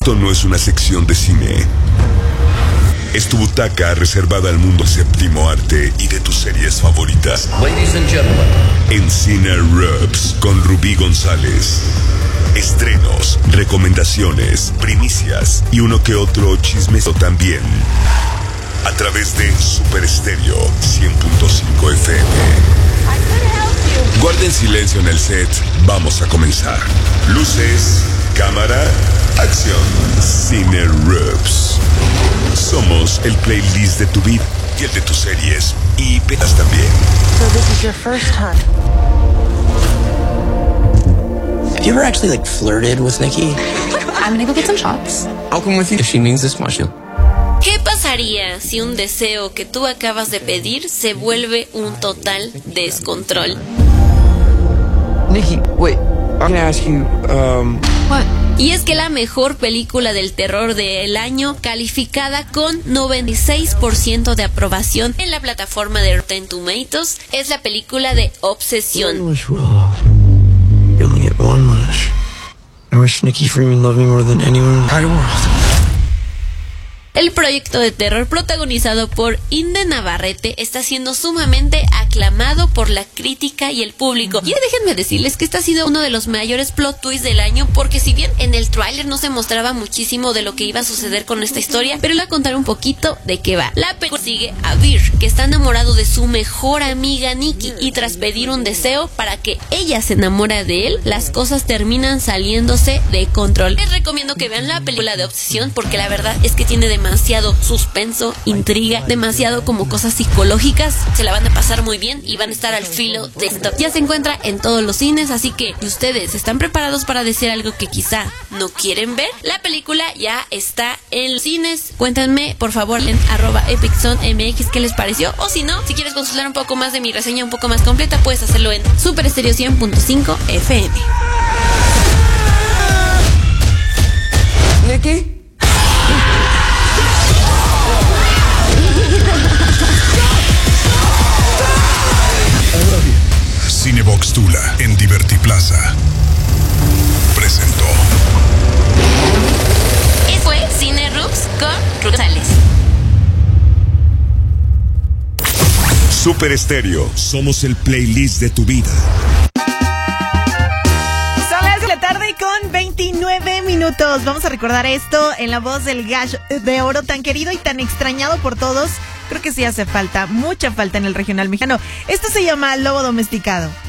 Esto no es una sección de cine. Es tu butaca reservada al mundo séptimo arte y de tus series favoritas. Ladies and gentlemen. En Cine Rubs con Rubí González. Estrenos, recomendaciones, primicias y uno que otro chismeso también. A través de Super Estéreo 100.5 FM. Guarden silencio en el set. Vamos a comenzar. Luces, cámara, acción. Cine Rubs. Somos el playlist de tu vida y el de tus series y pedas también. So this is your first time. Have you ever actually flirted with Nikki? I'm gonna go get some shots. I'll come with you if she means this much. ¿Qué pasaría si un deseo que tú acabas de pedir se vuelve un total descontrol? Nikki, wait. I'm gonna ask you, What? Y es que la mejor película del terror del año, calificada con 96% de aprobación en la plataforma de Rotten Tomatoes, es la película de Obsesión. wish, Will. You only get one wish. I wish Nikki Freeman loved me more than anyone in the entire world. El proyecto de terror protagonizado por Inde Navarrete está siendo sumamente aclamado por la crítica y el público. Y déjenme decirles que este ha sido uno de los mayores plot twists del año, porque si bien en el tráiler no se mostraba muchísimo de lo que iba a suceder con esta historia, pero les contaré un poquito de qué va. La película sigue a Vir, que está enamorado de su mejor amiga Nikki, y tras pedir un deseo para que ella se enamore de él, las cosas terminan saliéndose de control. Les recomiendo que vean la película de Obsesión, porque la verdad es que tiene demasiado suspenso, intriga, demasiado como cosas psicológicas. Se la van a pasar muy bien y van a estar al filo de esto. Ya se encuentra en todos los cines, así que si ustedes están preparados para decir algo que quizá no quieren ver, la película ya está en los cines. Cuéntenme por favor en @EpicZoneMX qué les pareció, o si no, si quieres consultar un poco más de mi reseña un poco más completa, puedes hacerlo en Super Estéreo 100.5 FM. Nikki? Cinebox Tula en Divertiplaza presentó. Eso fue Cine Rubs con González. Super Estéreo, somos el playlist de tu vida. Son las de la tarde con 29 minutos. Vamos a recordar esto en la voz del Gallo de Oro, tan querido y tan extrañado por todos. Creo que sí hace falta, mucha falta en el regional mexicano. Esto se llama Lobo Domesticado.